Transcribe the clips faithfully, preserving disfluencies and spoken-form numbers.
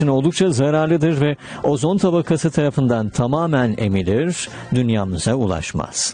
oldukça zararlıdır ve ozon tabakası tarafından tamamen emilir, dünyamıza ulaşmaz.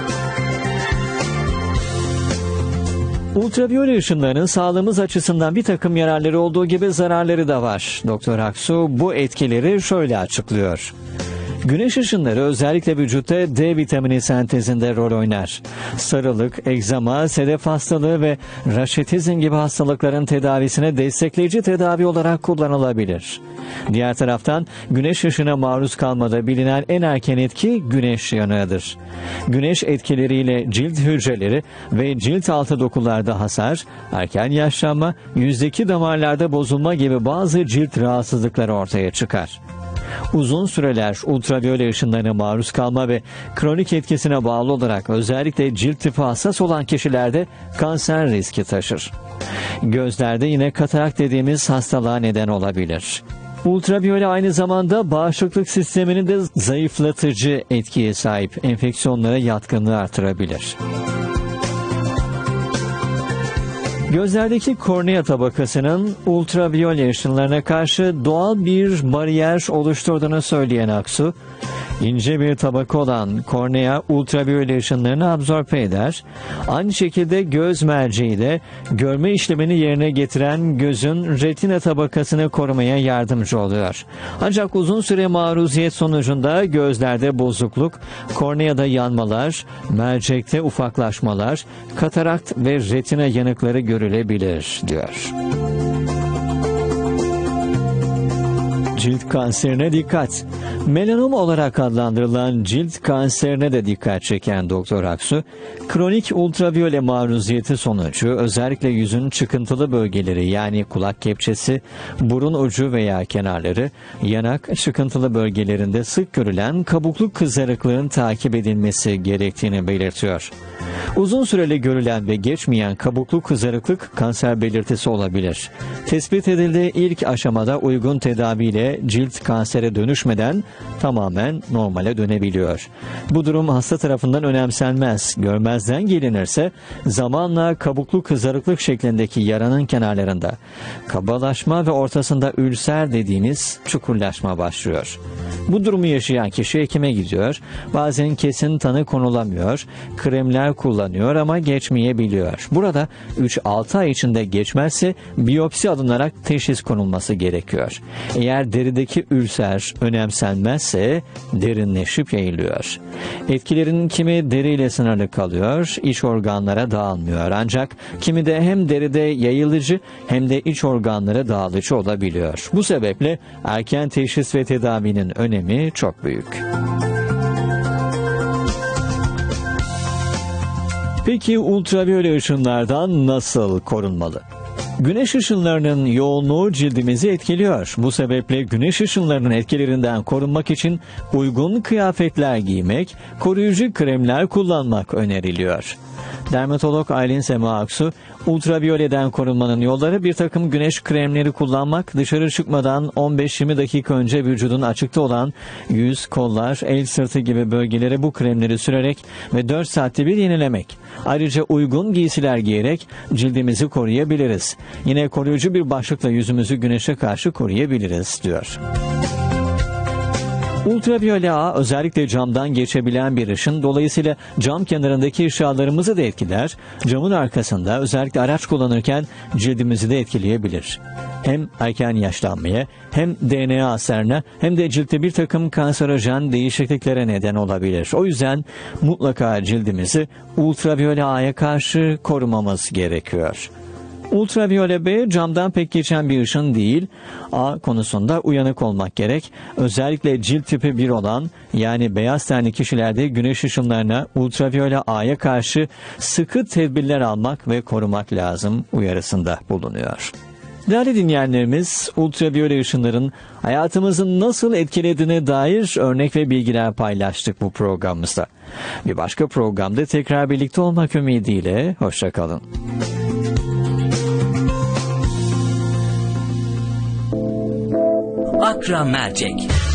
Ultraviyole ışınlarının sağlığımız açısından bir takım yararları olduğu gibi zararları da var. Doktor Aksu bu etkileri şöyle açıklıyor. Güneş ışınları özellikle vücutta D vitamini sentezinde rol oynar. Sarılık, egzama, sedef hastalığı ve raşitizm gibi hastalıkların tedavisine destekleyici tedavi olarak kullanılabilir. Diğer taraftan güneş ışığına maruz kalmada bilinen en erken etki güneş yanığıdır. Güneş etkileriyle cilt hücreleri ve cilt altı dokularda hasar, erken yaşlanma, yüzdeki damarlarda bozulma gibi bazı cilt rahatsızlıkları ortaya çıkar. Uzun süreler ultraviyole ışınlarına maruz kalma ve kronik etkisine bağlı olarak özellikle cilt tipi hassas olan kişilerde kanser riski taşır. Gözlerde yine katarak dediğimiz hastalığa neden olabilir. Ultraviyole aynı zamanda bağışıklık sistemini de zayıflatıcı etkiye sahip, enfeksiyonlara yatkınlığı artırabilir. Gözlerdeki kornea tabakasının ultraviyole ışınlarına karşı doğal bir bariyer oluşturduğunu söyleyen Aksu, ince bir tabaka olan kornea ultraviyole ışınlarını absorbe eder. Aynı şekilde göz merceği de görme işlemini yerine getiren gözün retina tabakasını korumaya yardımcı oluyor. Ancak uzun süre maruziyet sonucunda gözlerde bozukluk, korneada yanmalar, mercekte ufaklaşmalar, katarakt ve retina yanıkları görülebilir, diyor. Cilt kanserine dikkat. Melanom olarak adlandırılan cilt kanserine de dikkat çeken Doktor Aksu, kronik ultraviyole maruziyeti sonucu özellikle yüzün çıkıntılı bölgeleri yani kulak kepçesi, burun ucu veya kenarları, yanak çıkıntılı bölgelerinde sık görülen kabukluk kızarıklığın takip edilmesi gerektiğini belirtiyor. Uzun süreli görülen ve geçmeyen kabukluk kızarıklık kanser belirtisi olabilir. Tespit edildiği ilk aşamada uygun tedaviyle cilt kansere dönüşmeden tamamen normale dönebiliyor. Bu durum hasta tarafından önemsenmez, görmezden gelinirse zamanla kabuklu kızarıklık şeklindeki yaranın kenarlarında kabalaşma ve ortasında ülser dediğimiz çukurlaşma başlıyor. Bu durumu yaşayan kişi hekime gidiyor, bazen kesin tanı konulamıyor, kremler kullanıyor ama geçmeyebiliyor. Burada üç altı ay içinde geçmezse biyopsi alınarak teşhis konulması gerekiyor. Eğer derideki ülser önemsenmezse derinleşip yayılıyor. Etkilerin kimi deriyle sınırlı kalıyor, iç organlara dağılmıyor. Ancak kimi de hem deride yayılıcı hem de iç organlara dağılıcı olabiliyor. Bu sebeple erken teşhis ve tedavinin önemi çok büyük. Peki ultraviyole ışınlardan nasıl korunmalı? Güneş ışınlarının yoğunluğu cildimizi etkiliyor. Bu sebeple güneş ışınlarının etkilerinden korunmak için uygun kıyafetler giymek, koruyucu kremler kullanmak öneriliyor. Dermatolog Aylin Sema Aksu, ultraviyoleden korunmanın yolları bir takım güneş kremleri kullanmak, dışarı çıkmadan on beş yirmi dakika önce vücudun açıkta olan yüz, kollar, el sırtı gibi bölgelere bu kremleri sürerek ve dört saatte bir yenilemek. Ayrıca uygun giysiler giyerek cildimizi koruyabiliriz. Yine koruyucu bir başlıkla yüzümüzü güneşe karşı koruyabiliriz, diyor. Ultraviyole A özellikle camdan geçebilen bir ışın, dolayısıyla cam kenarındaki ışıklarımızı da etkiler, camın arkasında özellikle araç kullanırken cildimizi de etkileyebilir. Hem erken yaşlanmaya, hem D N A hasarına, hem de ciltte bir takım kanserojen değişikliklere neden olabilir. O yüzden mutlaka cildimizi ultraviyole A'ya karşı korumamız gerekiyor. Ultraviyole B camdan pek geçen bir ışın değil. A konusunda uyanık olmak gerek. Özellikle cilt tipi bir olan yani beyaz tenli kişilerde güneş ışınlarına ultraviyole A'ya karşı sıkı tedbirler almak ve korumak lazım uyarısında bulunuyor. Değerli dinleyenlerimiz, ultraviyole ışınların hayatımızı nasıl etkilediğine dair örnek ve bilgiler paylaştık bu programımızda. Bir başka programda tekrar birlikte olmak ümidiyle, hoşça kalın. Akra Mercek.